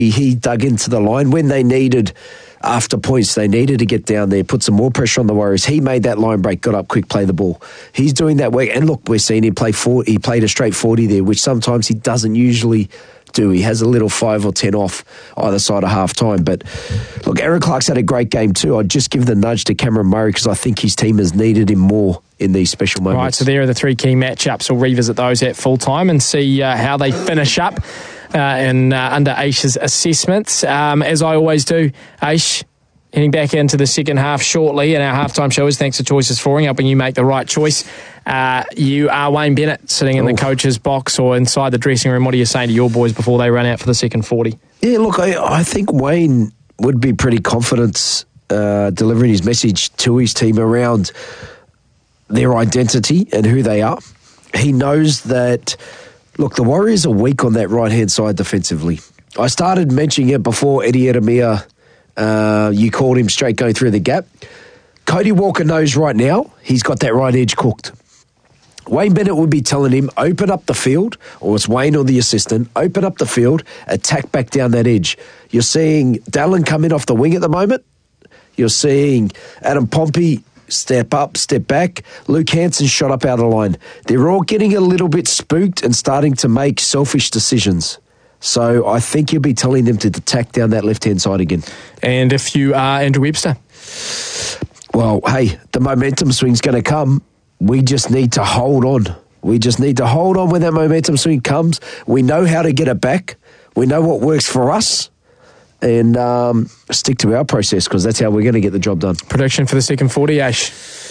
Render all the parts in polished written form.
He dug into the line when they needed, after points, they needed to get down there, put some more pressure on the Warriors. He made that line break, got up quick, play the ball. He's doing that work. And look, we're seeing him play 40. He played a straight 40 there, which sometimes he doesn't usually do. He has a little 5 or 10 off either side of half time. But look, Aaron Clark's had a great game too. I'd just give the nudge to Cameron Murray because I think his team has needed him more in these special moments. Right, so there are the 3 key matchups. We'll revisit those at full time and see how they finish up under Aish's assessments. As I always do, Aish, heading back into the second half shortly, and our halftime show is thanks to Choices Flooring, helping you make the right choice. You are Wayne Bennett sitting in the coach's box or inside the dressing room. What are you saying to your boys before they run out for the second 40? Yeah, look, I think Wayne would be pretty confident delivering his message to his team around their identity and who they are. He knows that, look, the Warriors are weak on that right-hand side defensively. I started mentioning it before Eddie Edemia, you called him straight going through the gap. Cody Walker knows right now he's got that right edge cooked. Wayne Bennett would be telling him, open up the field, or it's Wayne or the assistant, open up the field, attack back down that edge. You're seeing Dallin come in off the wing at the moment. You're seeing Adam Pompey step up, step back. Luke Hanson shot up out of the line. They're all getting a little bit spooked and starting to make selfish decisions. So I think you'll be telling them to attack down that left-hand side again. And if you are Andrew Webster? Well, hey, the momentum swing's going to come. We just need to hold on. We just need to hold on when that momentum swing comes. We know how to get it back. We know what works for us. And stick to our process because that's how we're going to get the job done. Prediction for the second 40, Ash?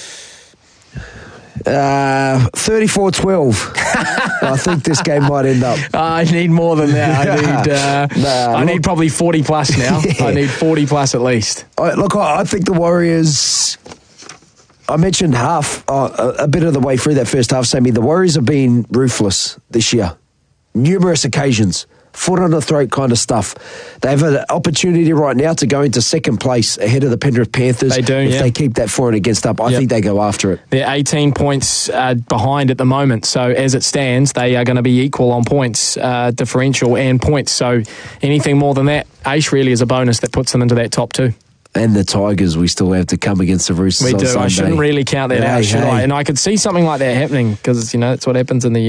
34-12. I think this game might end up. I need more than that. I need probably 40 plus now. Yeah. I need 40 plus at least. I think the Warriors, I mentioned a bit of the way through that first half, Sammy, the Warriors have been ruthless this year. Numerous occasions. Foot on the throat kind of stuff. They have an opportunity right now to go into second place ahead of the Penrith Panthers. They do, if they keep that for and against up. I think they go after it. They're 18 points behind at the moment. So as it stands, they are going to be equal on points, differential and points. So anything more than that, Aish really is a bonus that puts them into that top 2. And the Tigers, we still have to come against the Roosters. We do. on Sunday. I shouldn't really count that out, should I? And I could see something like that happening because, that's what happens in the